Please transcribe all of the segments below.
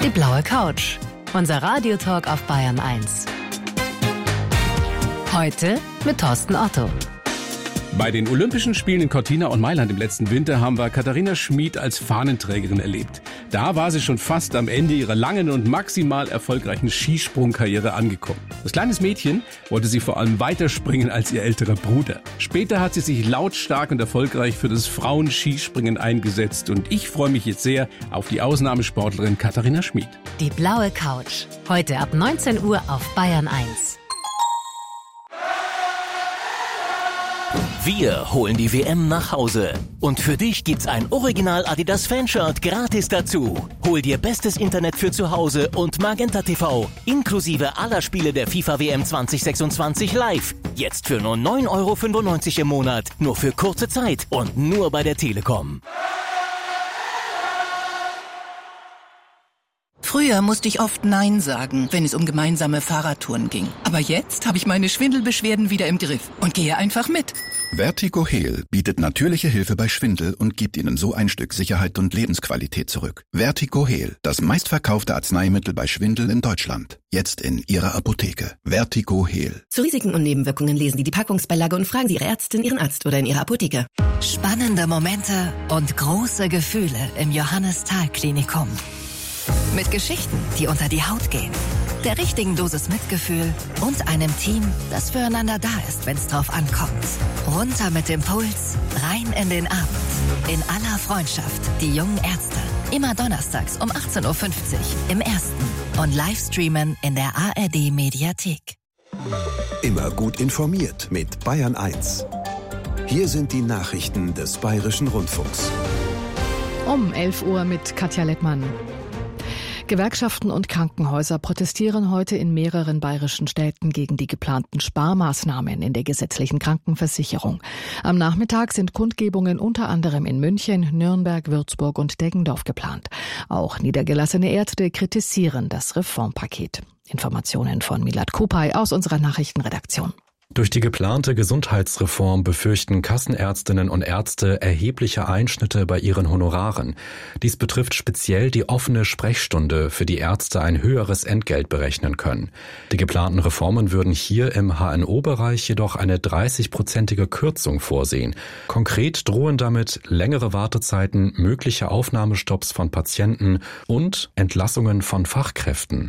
Die blaue Couch. Unser Radiotalk auf Bayern 1. Heute mit Thorsten Otto. Bei den Olympischen Spielen in Cortina und Mailand im letzten Winter haben wir Katharina Schmid als Fahnenträgerin erlebt. Da war sie schon fast am Ende ihrer langen und maximal erfolgreichen Skisprungkarriere angekommen. Als kleines Mädchen wollte sie vor allem weiterspringen als ihr älterer Bruder. Später hat sie sich lautstark und erfolgreich für das Frauenskispringen eingesetzt. Und ich freue mich jetzt sehr auf die Ausnahmesportlerin Katharina Schmid. Die blaue Couch. Heute ab 19 Uhr auf Bayern 1. Wir holen die WM nach Hause. Und für dich gibt's ein Original Adidas Fanshirt gratis dazu. Hol dir bestes Internet für zu Hause und Magenta TV, inklusive aller Spiele der FIFA WM 2026 live. Jetzt für nur 9,95 € im Monat. Nur für kurze Zeit und nur bei der Telekom. Früher musste ich oft Nein sagen, wenn es um gemeinsame Fahrradtouren ging. Aber jetzt habe ich meine Schwindelbeschwerden wieder im Griff und gehe einfach mit. Vertigo Heal bietet natürliche Hilfe bei Schwindel und gibt Ihnen so ein Stück Sicherheit und Lebensqualität zurück. Vertigo Heal, das meistverkaufte Arzneimittel bei Schwindel in Deutschland. Jetzt in Ihrer Apotheke. Vertigo Heal. Zu Risiken und Nebenwirkungen lesen Sie die Packungsbeilage und fragen Sie Ihre Ärztin, Ihren Arzt oder in Ihrer Apotheke. Spannende Momente und große Gefühle im Johannes-Thal-Klinikum. Mit Geschichten, die unter die Haut gehen, der richtigen Dosis Mitgefühl und einem Team, das füreinander da ist, wenn es drauf ankommt. Runter mit dem Puls, rein in den Abend. In aller Freundschaft, die jungen Ärzte. Immer donnerstags um 18.50 Uhr im Ersten und Livestreamen in der ARD-Mediathek. Immer gut informiert mit Bayern 1. Hier sind die Nachrichten des Bayerischen Rundfunks. Um 11 Uhr mit Katja Lettmann. Gewerkschaften und Krankenhäuser protestieren heute in mehreren bayerischen Städten gegen die geplanten Sparmaßnahmen in der gesetzlichen Krankenversicherung. Am Nachmittag sind Kundgebungen unter anderem in München, Nürnberg, Würzburg und Deggendorf geplant. Auch niedergelassene Ärzte kritisieren das Reformpaket. Informationen von Milad Kupay aus unserer Nachrichtenredaktion. Durch die geplante Gesundheitsreform befürchten Kassenärztinnen und Ärzte erhebliche Einschnitte bei ihren Honoraren. Dies betrifft speziell die offene Sprechstunde, für die Ärzte ein höheres Entgelt berechnen können. Die geplanten Reformen würden hier im HNO-Bereich jedoch eine 30-prozentige Kürzung vorsehen. Konkret drohen damit längere Wartezeiten, mögliche Aufnahmestopps von Patienten und Entlassungen von Fachkräften.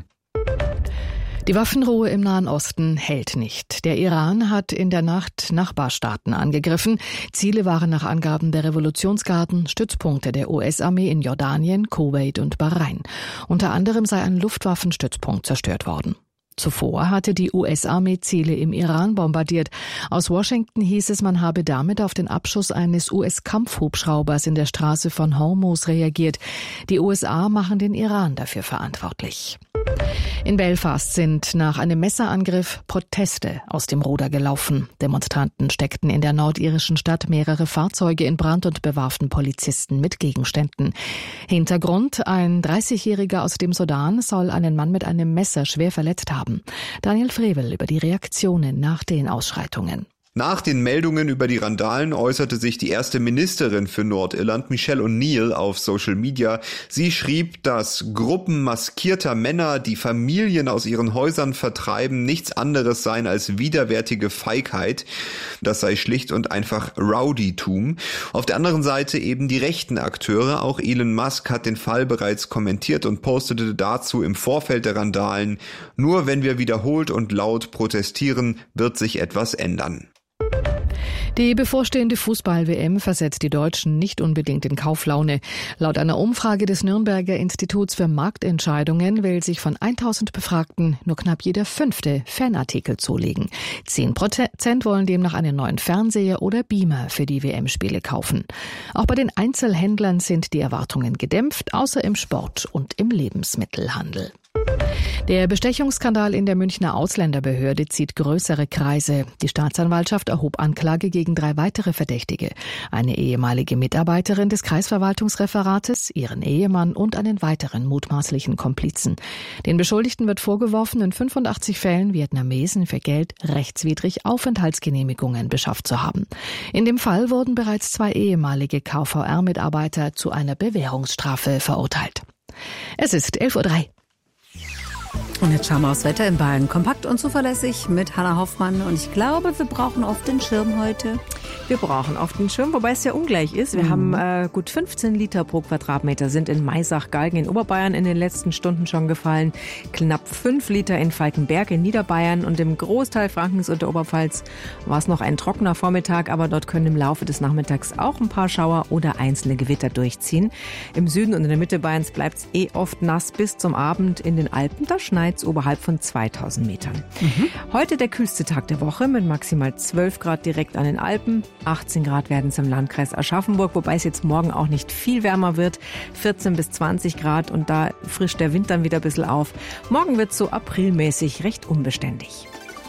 Die Waffenruhe im Nahen Osten hält nicht. Der Iran hat in der Nacht Nachbarstaaten angegriffen. Ziele waren nach Angaben der Revolutionsgarden Stützpunkte der US-Armee in Jordanien, Kuwait und Bahrain. Unter anderem sei ein Luftwaffenstützpunkt zerstört worden. Zuvor hatte die US-Armee Ziele im Iran bombardiert. Aus Washington hieß es, man habe damit auf den Abschuss eines US-Kampfhubschraubers in der Straße von Hormuz reagiert. Die USA machen den Iran dafür verantwortlich. In Belfast sind nach einem Messerangriff Proteste aus dem Ruder gelaufen. Demonstranten steckten in der nordirischen Stadt mehrere Fahrzeuge in Brand und bewarfen Polizisten mit Gegenständen. Hintergrund: ein 30-Jähriger aus dem Sudan soll einen Mann mit einem Messer schwer verletzt haben. Daniel Frevel über die Reaktionen nach den Ausschreitungen. Nach den Meldungen über die Randalen äußerte sich die erste Ministerin für Nordirland, Michelle O'Neill, auf Social Media. Sie schrieb, dass Gruppen maskierter Männer, die Familien aus ihren Häusern vertreiben, nichts anderes seien als widerwärtige Feigheit. Das sei schlicht und einfach Rowdytum. Auf der anderen Seite eben die rechten Akteure. Auch Elon Musk hat den Fall bereits kommentiert und postete dazu im Vorfeld der Randalen: Nur wenn wir wiederholt und laut protestieren, wird sich etwas ändern. Die bevorstehende Fußball-WM versetzt die Deutschen nicht unbedingt in Kauflaune. Laut einer Umfrage des Nürnberger Instituts für Marktentscheidungen will sich von 1000 Befragten nur knapp jeder 5. Fanartikel zulegen. 10% wollen demnach einen neuen Fernseher oder Beamer für die WM-Spiele kaufen. Auch bei den Einzelhändlern sind die Erwartungen gedämpft, außer im Sport und im Lebensmittelhandel. Der Bestechungsskandal in der Münchner Ausländerbehörde zieht größere Kreise. Die Staatsanwaltschaft erhob Anklage gegen 3 weitere Verdächtige. Eine ehemalige Mitarbeiterin des Kreisverwaltungsreferates, ihren Ehemann und einen weiteren mutmaßlichen Komplizen. Den Beschuldigten wird vorgeworfen, in 85 Fällen Vietnamesen für Geld rechtswidrig Aufenthaltsgenehmigungen beschafft zu haben. In dem Fall wurden bereits 2 ehemalige KVR-Mitarbeiter zu einer Bewährungsstrafe verurteilt. Es ist 11:03 Uhr. Und jetzt schauen wir aufs Wetter in Bayern. Kompakt und zuverlässig mit Hanna Hoffmann. Und ich glaube, wir brauchen oft den Schirm heute. Wir brauchen oft den Schirm, wobei es ja ungleich ist. Wir haben gut 15 Liter pro Quadratmeter sind in Maisach-Galgen in Oberbayern in den letzten Stunden schon gefallen. Knapp 5 Liter in Falkenberg in Niederbayern. Und im Großteil Frankens und der Oberpfalz war es noch ein trockener Vormittag. Aber dort können im Laufe des Nachmittags auch ein paar Schauer oder einzelne Gewitter durchziehen. Im Süden und in der Mitte Bayerns bleibt es oft nass bis zum Abend. In den Alpen, da schneit es oberhalb von 2000 Metern. Heute der kühlste Tag der Woche mit maximal 12 Grad direkt an den Alpen. 18 Grad werden es im Landkreis Aschaffenburg, wobei es jetzt morgen auch nicht viel wärmer wird. 14 bis 20 Grad und da frischt der Wind dann wieder ein bisschen auf. Morgen wird es so aprilmäßig recht unbeständig.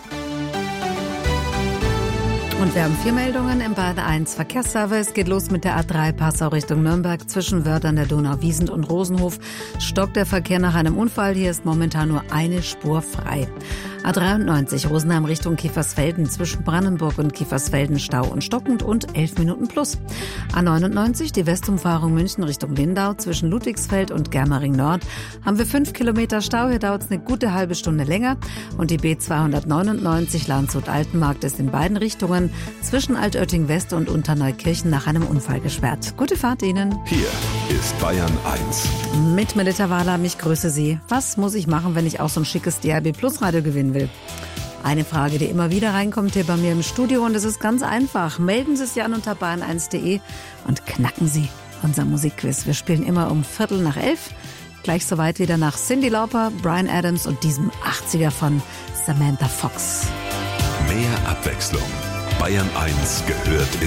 Und wir haben 4 Meldungen im Bayern 1 Verkehrsservice. Geht los mit der A3 Passau Richtung Nürnberg. Zwischen Wörth der Donau, Wiesent und Rosenhof stockt der Verkehr nach einem Unfall. Hier ist momentan nur eine Spur frei. A93 Rosenheim Richtung Kiefersfelden. Zwischen Brandenburg und Kiefersfelden Stau und stockend und 11 Minuten plus. A99 die Westumfahrung München Richtung Lindau. Zwischen Ludwigsfeld und Germering Nord haben wir 5 Kilometer Stau. Hier dauert es eine gute halbe Stunde länger. Und die B299 Landshut-Altenmarkt ist in beiden Richtungen zwischen Altötting West und Unterneukirchen nach einem Unfall gesperrt. Gute Fahrt Ihnen. Hier ist Bayern 1. Mit Melita Wahler, ich grüße Sie. Was muss ich machen, wenn ich auch so ein schickes DRB Plus Radio gewinnen will? Eine Frage, die immer wieder reinkommt hier bei mir im Studio und es ist ganz einfach. Melden Sie es ja an unter bayern1.de und knacken Sie unser Musikquiz. Wir spielen immer um 11:15. Gleich soweit wieder nach Cyndi Lauper, Bryan Adams und diesem 80er von Samantha Fox. Mehr Abwechslung. Bayern 1 gehört in